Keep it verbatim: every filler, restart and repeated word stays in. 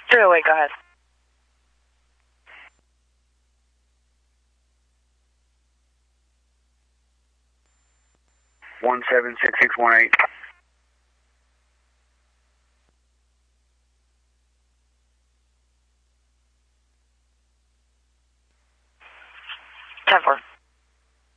three oh eight, go ahead. One seven six six one eight. ten four.